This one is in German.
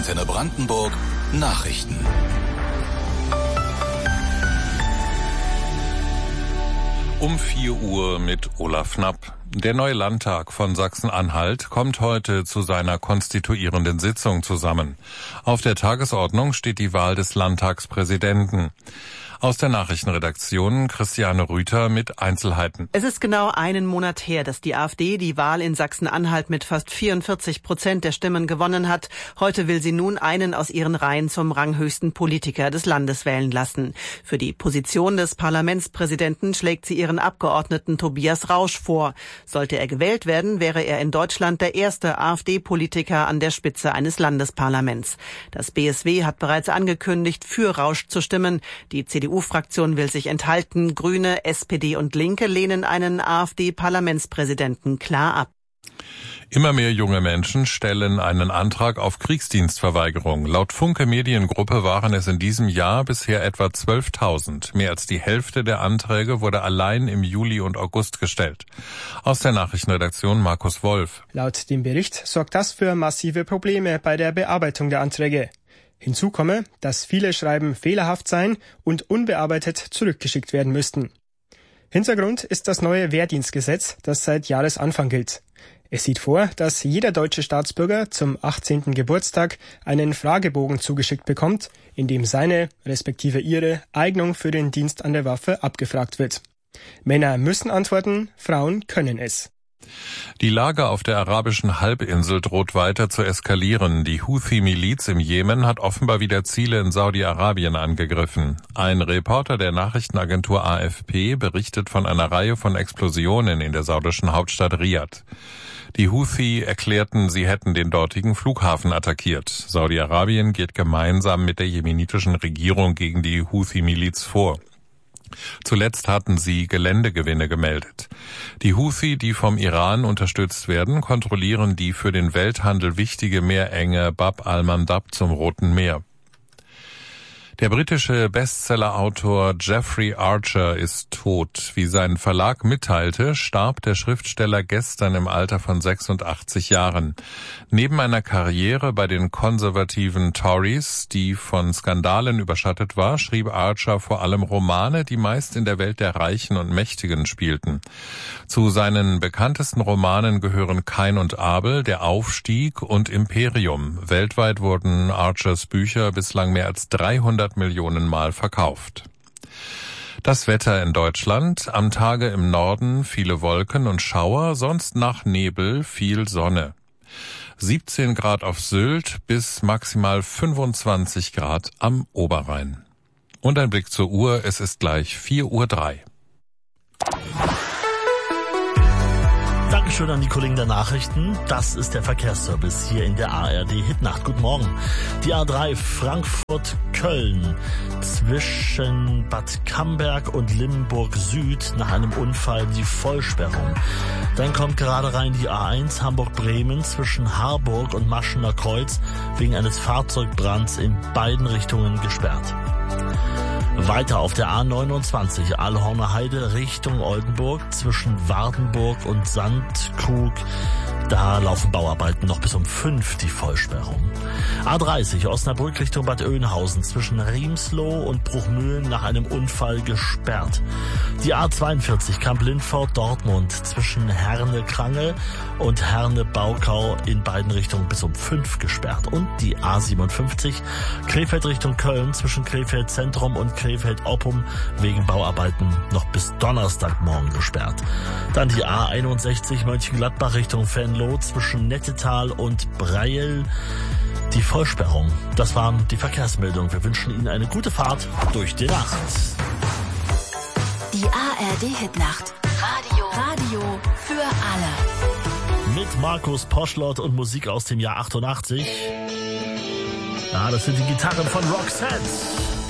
Antenne Brandenburg Nachrichten. Um 4 Uhr mit Olaf Knapp. Der neue Landtag von Sachsen-Anhalt kommt heute zu seiner konstituierenden Sitzung zusammen. Auf der Tagesordnung steht die Wahl des Landtagspräsidenten. Aus der Nachrichtenredaktion Christiane Rüther mit Einzelheiten. Es ist genau einen Monat her, dass die AfD die Wahl in Sachsen-Anhalt mit fast 44% der Stimmen gewonnen hat. Heute will sie nun einen aus ihren Reihen zum ranghöchsten Politiker des Landes wählen lassen. Für die Position des Parlamentspräsidenten schlägt sie ihren Abgeordneten Tobias Rausch vor. Sollte er gewählt werden, wäre er in Deutschland der erste AfD-Politiker an der Spitze eines Landesparlaments. Das BSW hat bereits angekündigt, für Rausch zu stimmen. Die CDU-Fraktion will sich enthalten. Grüne, SPD und Linke lehnen einen AfD-Parlamentspräsidenten klar ab. Immer mehr junge Menschen stellen einen Antrag auf Kriegsdienstverweigerung. Laut Funke Mediengruppe waren es in diesem Jahr bisher etwa 12.000. Mehr als die Hälfte der Anträge wurde allein im Juli und August gestellt. Aus der Nachrichtenredaktion Markus Wolf. Laut dem Bericht sorgt das für massive Probleme bei der Bearbeitung der Anträge. Hinzu komme, dass viele Schreiben fehlerhaft seien und unbearbeitet zurückgeschickt werden müssten. Hintergrund ist das neue Wehrdienstgesetz, das seit Jahresanfang gilt. Es sieht vor, dass jeder deutsche Staatsbürger zum 18. Geburtstag einen Fragebogen zugeschickt bekommt, in dem seine, respektive ihre, Eignung für den Dienst an der Waffe abgefragt wird. Männer müssen antworten, Frauen können es. Die Lage auf der arabischen Halbinsel droht weiter zu eskalieren. Die Houthi-Miliz im Jemen hat offenbar wieder Ziele in Saudi-Arabien angegriffen. Ein Reporter der Nachrichtenagentur AFP berichtet von einer Reihe von Explosionen in der saudischen Hauptstadt Riad. Die Houthi erklärten, sie hätten den dortigen Flughafen attackiert. Saudi-Arabien geht gemeinsam mit der jemenitischen Regierung gegen die Houthi-Miliz vor. Zuletzt hatten sie Geländegewinne gemeldet. Die Houthi, die vom Iran unterstützt werden, kontrollieren die für den Welthandel wichtige Meerenge Bab al-Mandab zum Roten Meer. Der britische Bestsellerautor Jeffrey Archer ist tot. Wie sein Verlag mitteilte, starb der Schriftsteller gestern im Alter von 86 Jahren. Neben einer Karriere bei den konservativen Tories, die von Skandalen überschattet war, schrieb Archer vor allem Romane, die meist in der Welt der Reichen und Mächtigen spielten. Zu seinen bekanntesten Romanen gehören Kain und Abel, Der Aufstieg und Imperium. Weltweit wurden Archers Bücher bislang mehr als 300 Millionen Mal verkauft. Das Wetter in Deutschland: am Tage im Norden viele Wolken und Schauer, sonst nach Nebel viel Sonne. 17 Grad auf Sylt bis maximal 25 Grad am Oberrhein. Und ein Blick zur Uhr, es ist gleich 4:03 Uhr. Dankeschön an die Kollegen der Nachrichten. Das ist der Verkehrsservice hier in der ARD Hitnacht. Guten Morgen. Die A3 Frankfurt-Köln zwischen Bad Camberg und Limburg Süd nach einem Unfall die Vollsperrung. Dann kommt gerade rein die A1 Hamburg-Bremen zwischen Harburg und Maschener Kreuz wegen eines Fahrzeugbrands in beiden Richtungen gesperrt. Weiter auf der A29 Aalhorner Heide Richtung Oldenburg zwischen Wardenburg und Sandkrug. Da laufen Bauarbeiten noch bis um 5 die Vollsperrung. A30 Osnabrück Richtung Bad Oeynhausen zwischen Riemsloh und Bruchmühlen nach einem Unfall gesperrt. Die A42 Kamp-Lindfort Dortmund zwischen Herne-Krangel und Herne-Baukau in beiden Richtungen bis um 5 gesperrt. Und die A57 Krefeld Richtung Köln zwischen Krefeld Zentrum und Krefeld-Oppum wegen Bauarbeiten noch bis Donnerstagmorgen gesperrt. Dann die A61 Mönchengladbach Richtung Venlo zwischen Nettetal und Breil. Die Vollsperrung. Das waren die Verkehrsmeldungen. Wir wünschen Ihnen eine gute Fahrt durch die Nacht. Die ARD Hitnacht. Radio für alle. Mit Markus Poschlott und Musik aus dem Jahr 88. Ja, das sind die Gitarren von Roxette.